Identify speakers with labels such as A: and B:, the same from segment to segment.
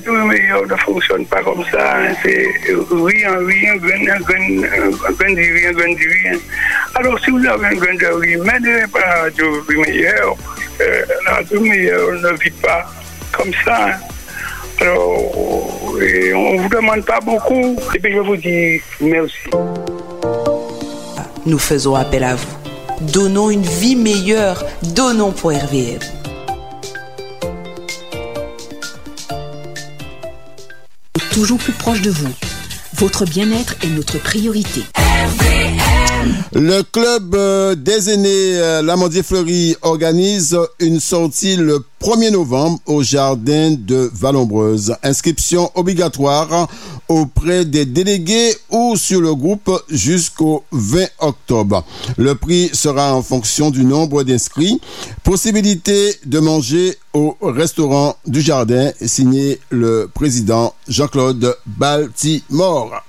A: Radio Meilleur ne fonctionne pas comme ça. Hein. C'est rien, rien. Alors, si vous avez un grain de riz, mettez pas la Radio Meilleur. La Radio Meilleur ne vit pas comme ça. Hein. Alors, on ne vous demande pas beaucoup. Et puis, je vous dis merci.
B: Nous faisons appel à vous. Donnons une vie meilleure. Donnons pour RVM.
C: Toujours plus proche de vous. Votre bien-être est notre priorité.
D: Le club des aînés L'Amandier-Fleury organise une sortie le 1er novembre au jardin de Vallombreuse. Inscription obligatoire auprès des délégués ou sur le groupe jusqu'au 20 octobre. Le prix sera en fonction du nombre d'inscrits. Possibilité de manger au restaurant du jardin, signé le président Jean-Claude Baltimore.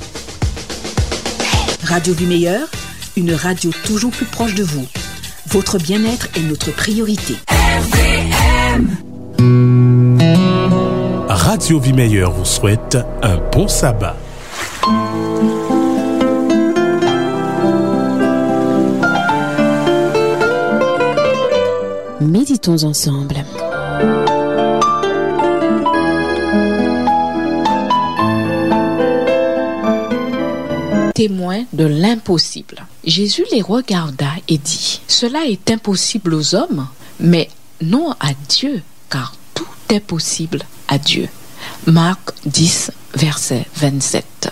C: Radio du Meilleur, une radio toujours plus proche de vous. Votre bien-être est notre priorité.
E: Radio Vie Meilleure vous souhaite un bon sabbat.
F: Méditons ensemble.
G: Témoins de l'impossible. Jésus les regarda et dit: cela est impossible aux hommes, mais non à Dieu, car tout est possible à Dieu. Marc 10, verset 27.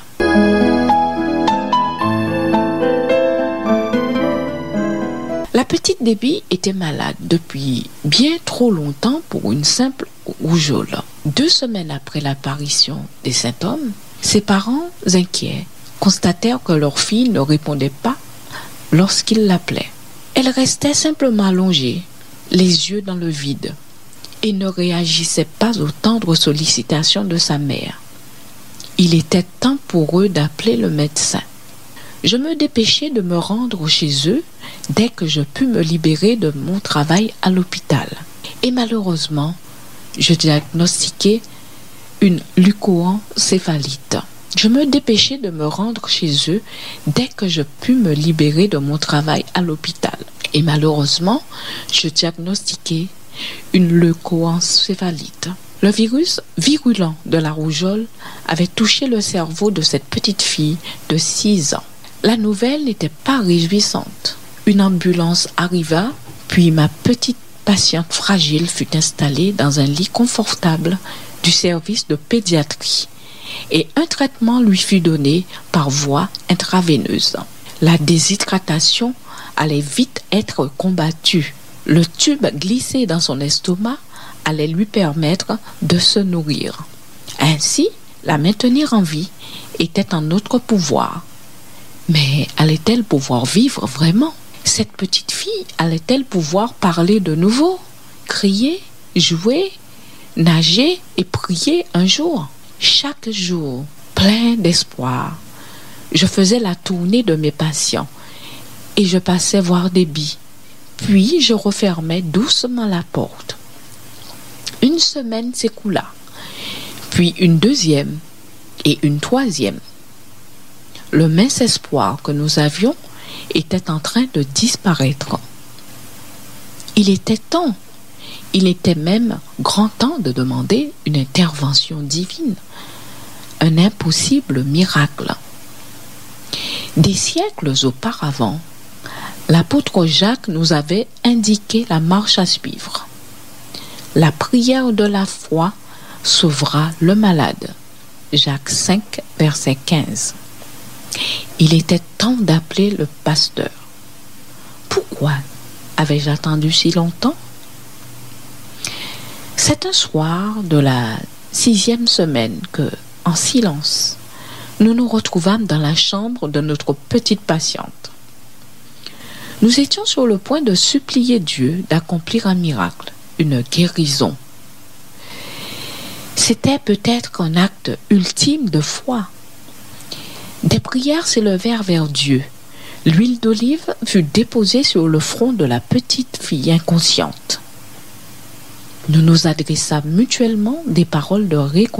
G: La petite Debbie était malade depuis bien trop longtemps pour une simple rougeole. 2 semaines après l'apparition des symptômes, ses parents, inquiets, constatèrent que leur fille ne répondait pas lorsqu'ils l'appelaient. Elle restait simplement allongée, les yeux dans le vide, et ne réagissait pas aux tendres sollicitations de sa mère. Il était temps pour eux d'appeler le médecin. Je me dépêchai de me rendre chez eux dès que je pus me libérer de mon travail à l'hôpital. Et malheureusement, je diagnostiquai une leucoencéphalite. Je me dépêchai de me rendre chez eux dès que je pus me libérer de mon travail à l'hôpital. Et malheureusement, je diagnostiquai une leucoencéphalite. Le virus virulent de la rougeole avait touché le cerveau de cette petite fille de 6 ans. La nouvelle n'était pas réjouissante. Une ambulance arriva, puis ma petite patiente fragile fut installée dans un lit confortable du service de pédiatrie et un traitement lui fut donné par voie intraveineuse. La déshydratation allait vite être combattue. Le tube glissé dans son estomac allait lui permettre de se nourrir. Ainsi, la maintenir en vie était en notre pouvoir. Mais allait-elle pouvoir vivre vraiment? Cette petite fille allait-elle pouvoir parler de nouveau, crier, jouer, nager et prier un jour? Chaque jour, plein d'espoir, je faisais la tournée de mes patients et je passais voir Debbie. Puis je refermais doucement la porte. Une semaine s'écoula, puis une deuxième et une troisième. Le mince espoir que nous avions était en train de disparaître. Il était temps, il était même grand temps de demander une intervention divine, un impossible miracle. Des siècles auparavant, l'apôtre Jacques nous avait indiqué la marche à suivre. La prière de la foi sauvera le malade. Jacques 5, verset 15. Il était temps d'appeler le pasteur. Pourquoi avais-je attendu si longtemps? C'est un soir de la 6e semaine que, en silence, nous nous retrouvâmes dans la chambre de notre petite patiente. Nous étions sur le point de supplier Dieu d'accomplir un miracle, une guérison. C'était peut-être un acte ultime de foi. Des prières s'élevèrent vers Dieu. L'huile d'olive fut déposée sur le front de la petite fille inconsciente. Nous nous adressâmes mutuellement des paroles de réconfortation.